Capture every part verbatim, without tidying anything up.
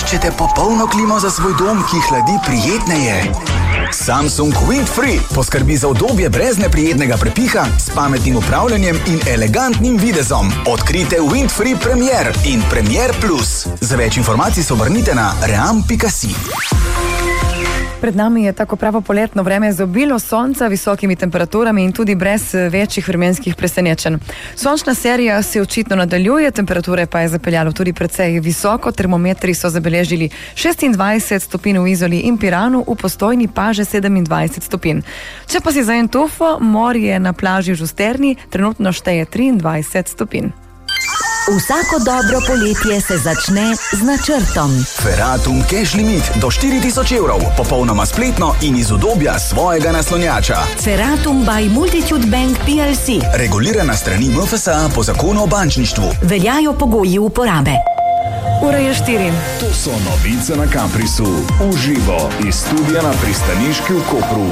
Iščete popolno klimo za svoj dom, ki hladi prijetneje? Samsung Windfree poskrbi za udobje brez neprijetnega prepiha, s pametnim upravljanjem in elegantnim videzom. Odkrite Windfree Premier in Premier Plus. Za več informacij se obrnite na ream pika si. Pred nami je tako pravo poletno vreme z obilo sonca, visokimi temperaturami in tudi brez večjih vremenskih presenečenj. Sončna serija se očitno nadaljuje, temperature pa je zapeljalo tudi precej visoko. Termometri so zabeležili šestindvajset stopinj v Izoli in Piranu, v Postojni pa že sedemindvajset stopinj. Če pa si za en tufo, morje na plaži v Žusterni trenutno šteje triindvajset stopinj. Vsako dobro poletje se začne z načrtom. Ferratum Cash Limit do štiri tisoč evrov, popolnoma spletno in iz udobja svojega naslonjača. Ferratum by Multitude Bank P L C. Regulirana strani M F S A po zakonu o bančništvu. Veljajo pogoji uporabe. Ura je štiri. To so novice na Caprisu. Uživo iz studia na pristaniški v Kopru.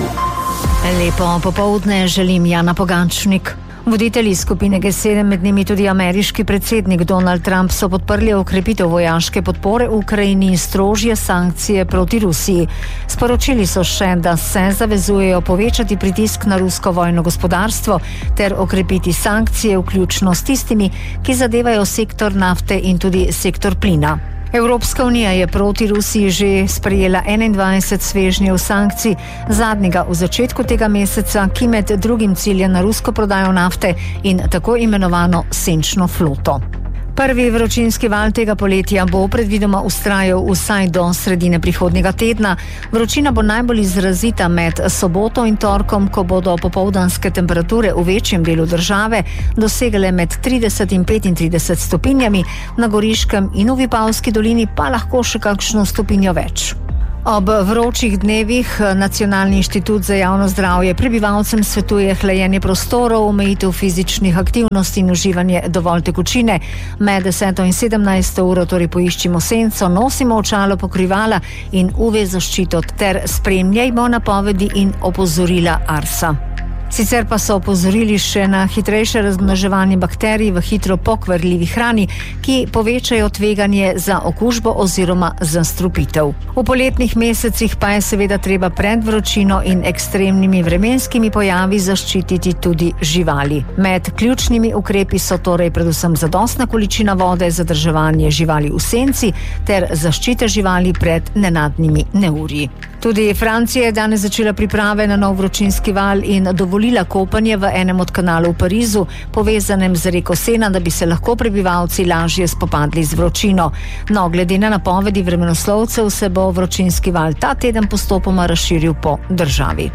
Lepo popoldne želim Jana Pogačnik. Voditelji skupine G sedem, med njimi tudi ameriški predsednik Donald Trump, so podprli okrepitev vojaške podpore Ukrajini in strožje sankcije proti Rusiji. Sporočili so še, da se zavezujejo povečati pritisk na rusko vojno gospodarstvo ter okrepiti sankcije, vključno s tistimi, ki zadevajo sektor nafte in tudi sektor plina. Evropska unija je proti Rusiji že sprejela enaindvajset svežnjev sankcij, zadnjega v začetku tega meseca, ki med drugim cilja na rusko prodajo nafte in tako imenovano senčno floto. Prvi vročinski val tega poletja bo predvidoma vztrajal vsaj do sredine prihodnjega tedna. Vročina bo najbolj izrazita med soboto in torkom, ko bodo popoldanske temperature v večjem delu države dosegale med trideset in petintrideset stopinjami, na Goriškem in v Vipavski dolini pa lahko še kakšno stopinjo več. Ob vročih dnevih Nacionalni inštitut za javno zdravje prebivalcem svetuje hlajenje prostorov, omejitev fizičnih aktivnosti in uživanje dovolj tekočine. Med deseto in sedemnajsto uro torej poiščimo senco, nosimo očalo pokrivala in U V zaščito ter spremljajmo napovedi in opozorila Arsa. Sicer pa so opozorili še na hitrejše razmnoževanje bakterij v hitro pokvarljivi hrani, ki povečajo tveganje za okužbo oziroma zastrupitev. V poletnih mesecih pa je seveda treba pred vročino in ekstremnimi vremenskimi pojavi zaščititi tudi živali. Med ključnimi ukrepi so torej predvsem zadostna količina vode, zadrževanje živali v senci ter zaščita živali pred nenadnimi neurji. Tudi Francija je danes začela priprave na nov vročinski val in dovolila kopanje v enem od kanalov v Parizu, povezanem z reko Sena, da bi se lahko prebivalci lažje spopadli z vročino. No, glede na napovedi vremenoslovcev se bo vročinski val ta teden postopoma razširil po državi.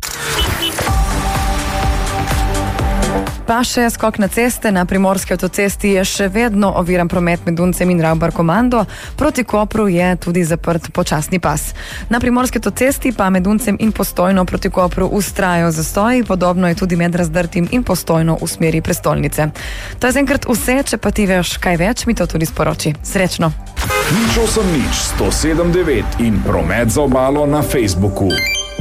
Pa še skok na ceste. Na primorski avtocesti je še vedno oviran promet med Duncem in Ravbar-Komando. Proti Kopru je tudi zaprt počasni pas. Na primorski avtocesti pa med Duncem in Postojno proti Kopru vztrajajo zastoji, podobno je tudi med Razdrtim in Postojno v smeri prestolnice. To je zaenkrat vse, če pa ti veš kaj več, mi to tudi sporoči. Srečno! Nič osem nič sto sedem devet in promet za obalo na Facebooku.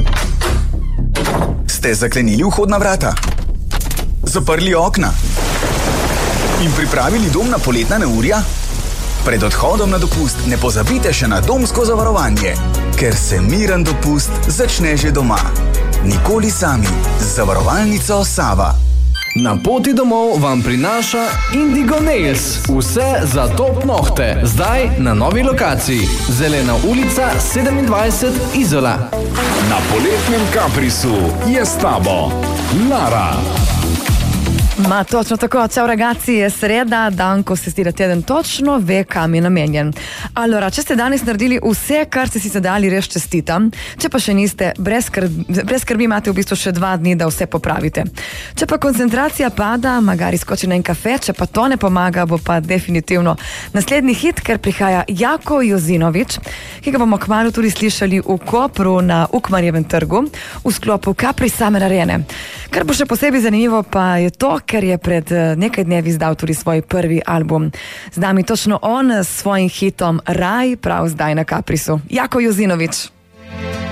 Ste zaklenili vhodna vrata? Zaprli okna in pripravili dom na poletna neurja? Pred odhodom na dopust ne pozabite še na domsko zavarovanje, ker se miren dopust začne že doma. Nikoli sami z zavarovalnico Sava. Na poti domov vam prinaša Indigo Nails. Vse za top nohte. Zdaj na novi lokaciji. Zelena ulica sedemindvajset Izola. Na poletnem Caprisu je s tabo Lara. Ma, točno tako, ciao ragazzi, je sreda, dan, ko se stira teden točno ve, kam je namenjen. Allora, če ste danes naredili vse, kar ste si zadali, res čestitam. Če pa še niste, brez skrbi, brez skrbi imate v bistvu še dva dni, da vse popravite. Če pa koncentracija pada, magari skoči na en kafe, če pa to ne pomaga, bo pa definitivno naslednji hit, ker prihaja Jako Jozinović, ki ga bomo kmalu tudi slišali v Kopru na Ukmarjevem trgu v sklopu Capri Summer Arene. Kar bo še posebej zanimivo pa je to, ker je pred nekaj dnevi izdal tudi svoj prvi album. Z nami točno on s svojim hitom Raj prav zdaj na Caprisu. Jako Jozinović.